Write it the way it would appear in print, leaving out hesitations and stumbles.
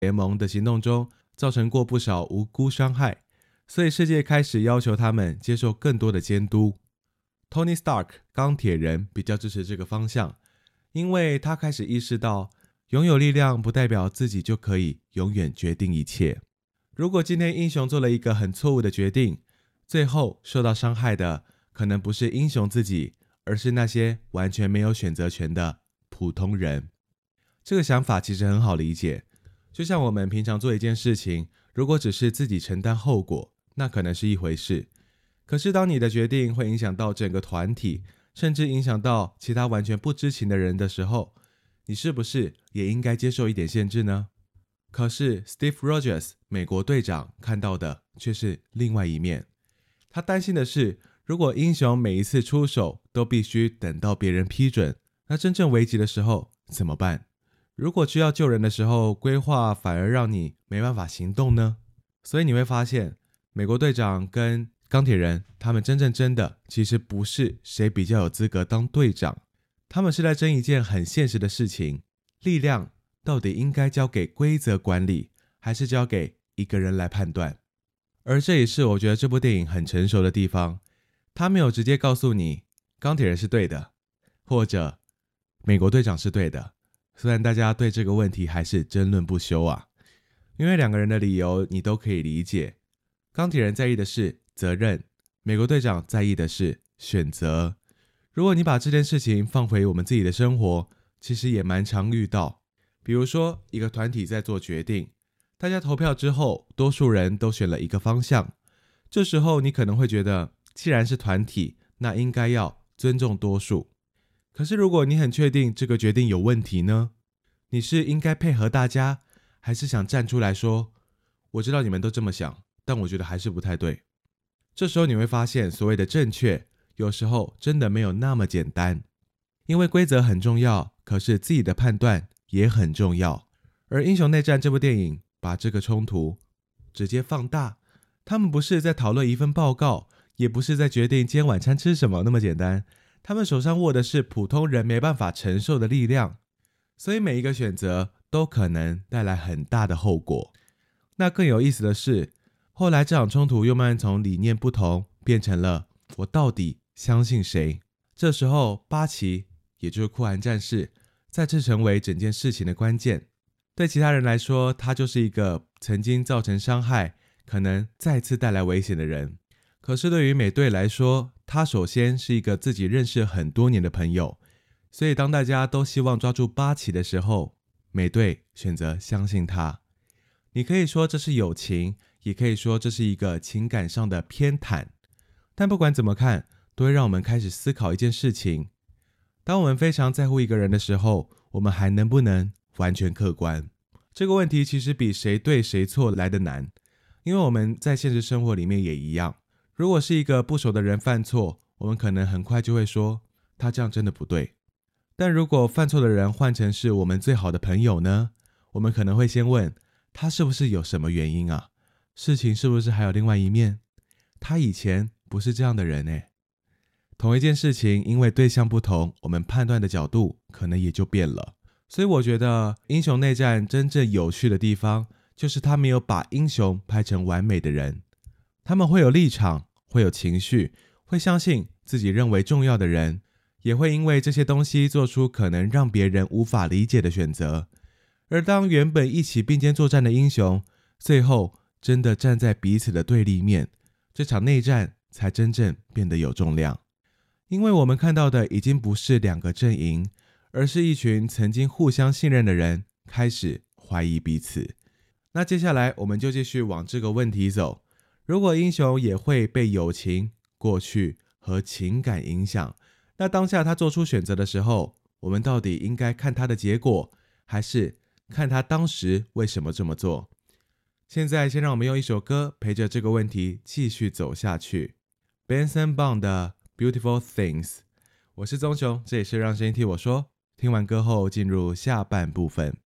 联盟的行动中造成过不少无辜伤害，所以世界开始要求他们接受更多的监督。Tony Stark 钢铁人比较支持这个方向，因为他开始意识到拥有力量不代表自己就可以永远决定一切。如果今天英雄做了一个很错误的决定，最后受到伤害的可能不是英雄自己，而是那些完全没有选择权的普通人。这个想法其实很好理解，就像我们平常做一件事情，如果只是自己承担后果，那可能是一回事。可是当你的决定会影响到整个团体，甚至影响到其他完全不知情的人的时候，你是不是也应该接受一点限制呢？可是 Steve Rogers 美国队长看到的却是另外一面。他担心的是，如果英雄每一次出手都必须等到别人批准，那真正危急的时候怎么办？如果需要救人的时候，规划反而让你没办法行动呢？所以你会发现，美国队长跟钢铁人他们争的其实不是谁比较有资格当队长，他们是在争一件很现实的事情，力量到底应该交给规则管理，还是交给一个人来判断。而这也是我觉得这部电影很成熟的地方，他没有直接告诉你钢铁人是对的，或者美国队长是对的，虽然大家对这个问题还是争论不休啊，因为两个人的理由你都可以理解。钢铁人在意的是责任，美国队长在意的是选择。如果你把这件事情放回我们自己的生活，其实也蛮常遇到。比如说一个团体在做决定，大家投票之后，多数人都选了一个方向，这时候你可能会觉得，既然是团体，那应该要尊重多数。可是如果你很确定这个决定有问题呢？你是应该配合大家，还是想站出来说，我知道你们都这么想，但我觉得还是不太对。这时候你会发现，所谓的正确，有时候真的没有那么简单。因为规则很重要，可是自己的判断也很重要。而《英雄内战》这部电影把这个冲突直接放大，他们不是在讨论一份报告，也不是在决定今天晚餐吃什么那么简单，他们手上握的是普通人没办法承受的力量，所以每一个选择都可能带来很大的后果。那更有意思的是，后来这场冲突又慢慢从理念不同变成了我到底相信谁。这时候巴奇，也就是酷寒战士，再次成为整件事情的关键。对其他人来说，他就是一个曾经造成伤害，可能再次带来危险的人。可是对于美队来说，他首先是一个自己认识很多年的朋友，所以当大家都希望抓住巴奇的时候，美队选择相信他。你可以说这是友情，也可以说这是一个情感上的偏袒，但不管怎么看，都会让我们开始思考一件事情。当我们非常在乎一个人的时候，我们还能不能完全客观？这个问题其实比谁对谁错来得难，因为我们在现实生活里面也一样。如果是一个不熟的人犯错，我们可能很快就会说，他这样真的不对。但如果犯错的人换成是我们最好的朋友呢？我们可能会先问，他是不是有什么原因啊？事情是不是还有另外一面？他以前不是这样的人耶。同一件事情，因为对象不同，我们判断的角度可能也就变了。所以我觉得英雄内战真正有趣的地方，就是他没有把英雄拍成完美的人。他们会有立场，会有情绪，会相信自己认为重要的人，也会因为这些东西做出可能让别人无法理解的选择。而当原本一起并肩作战的英雄，最后真的站在彼此的对立面，这场内战才真正变得有重量。因为我们看到的已经不是两个阵营，而是一群曾经互相信任的人开始怀疑彼此。那接下来我们就继续往这个问题走，如果英雄也会被友情、过去和情感影响，那当下他做出选择的时候，我们到底应该看他的结果，还是看他当时为什么这么做？现在先让我们用一首歌陪着这个问题继续走下去， Benson Bound 的 Beautiful Things。 我是宗雄，这也是让声音替我说。听完歌后进入下半部分。